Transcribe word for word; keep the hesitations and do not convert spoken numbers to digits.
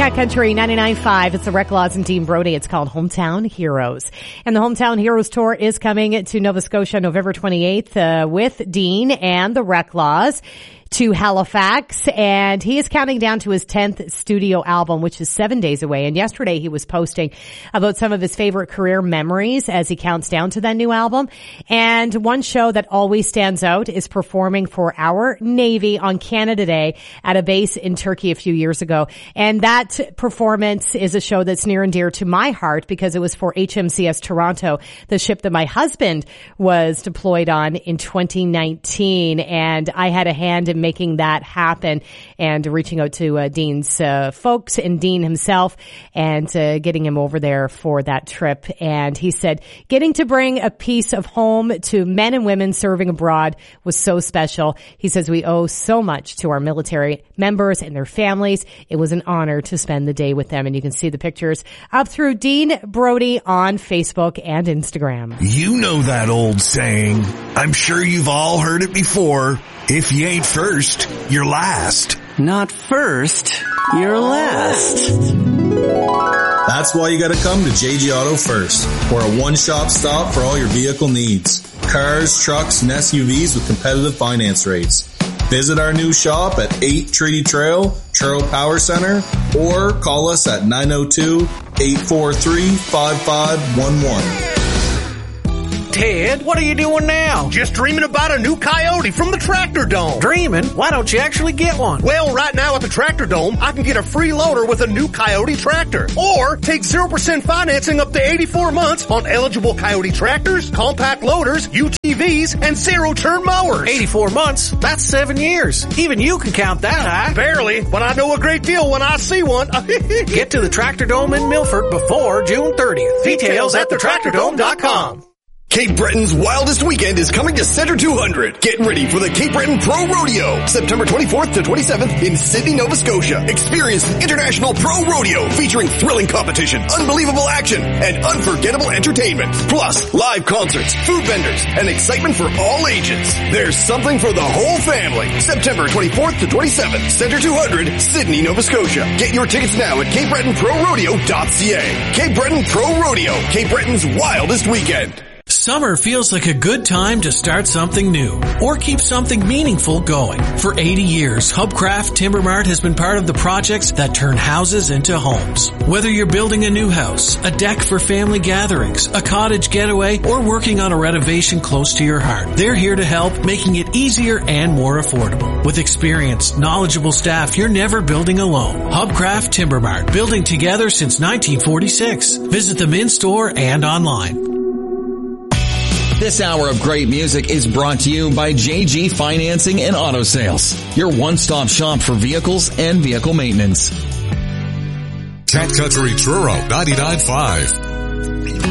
Cat Country ninety-nine point five. It's the Reclaws and Dean Brody. It's called Hometown Heroes. And the Hometown Heroes Tour is coming to Nova Scotia November twenty-eighth uh, with Dean and the Reclaws to Halifax, and he is counting down to his tenth studio album, which is seven days away. And yesterday he was posting about some of his favorite career memories as he counts down to that new album. And one show that always stands out is performing for our Navy on Canada Day at a base in Turkey a few years ago. And that performance is a show that's near and dear to my heart because it was for H M C S Toronto, the ship that my husband was deployed on in twenty nineteen. And I had a hand in making that happen and reaching out to uh, Dean's uh, folks and Dean himself and uh, getting him over there for that trip. And he said getting to bring a piece of home to men and women serving abroad was so special. He says we owe so much to our military members and their families. It was an honor to spend the day with them. And you can see the pictures up through Dean Brody on Facebook and Instagram. You know that old saying. I'm sure you've all heard it before. If you ain't first, you're last. Not first, you're last. That's why you gotta come to J G Auto First. We're a one-shop stop for all your vehicle needs. Cars, trucks, and S U Vs with competitive finance rates. Visit our new shop at eight Treaty Trail, Truro Power Center, or call us at nine oh two, eight four three, five five one one. Ted, what are you doing now? Just dreaming about a new Coyote from the Tractor Dome. Dreaming? Why don't you actually get one? Well, right now at the Tractor Dome, I can get a free loader with a new Coyote tractor. Or take zero percent financing up to eighty-four months on eligible Coyote tractors, compact loaders, U T Vs, and zero-turn mowers. eighty-four months? That's seven years. Even you can count that high. Barely, but I know a great deal when I see one. Get to the Tractor Dome in Milford before June thirtieth. Details at the tractor dome dot com. Cape Breton's wildest weekend is coming to Center two hundred. Get ready for the Cape Breton Pro Rodeo, September twenty-fourth to twenty-seventh in Sydney, Nova Scotia. Experience the International Pro Rodeo featuring thrilling competition, unbelievable action, and unforgettable entertainment. Plus, live concerts, food vendors, and excitement for all ages. There's something for the whole family. September twenty-fourth to twenty-seventh, Center two hundred, Sydney, Nova Scotia. Get your tickets now at cape breton pro rodeo dot c a. Cape Breton Pro Rodeo, Cape Breton's wildest weekend. Summer feels like a good time to start something new or keep something meaningful going. For eighty years, Hubcraft Timber Mart has been part of the projects that turn houses into homes. Whether you're building a new house, a deck for family gatherings, a cottage getaway, or working on a renovation close to your heart, they're here to help, making it easier and more affordable. With experienced, knowledgeable staff, you're never building alone. Hubcraft Timber Mart, building together since nineteen forty-six. Visit them in-store and online. This hour of great music is brought to you by J G Financing and Auto Sales, your one-stop shop for vehicles and vehicle maintenance. Cat Country Truro ninety-nine point five.